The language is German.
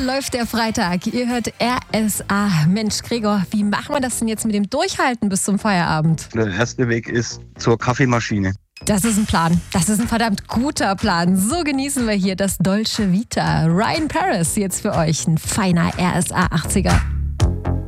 läuft der Freitag. Ihr hört RSA. Mensch, Gregor, wie machen wir das denn jetzt mit dem Durchhalten bis zum Feierabend? Der erste Weg ist zur Kaffeemaschine. Das ist ein Plan. Das ist ein verdammt guter Plan. So genießen wir hier das Dolce Vita. Ryan Paris jetzt für euch. Ein feiner RSA 80er.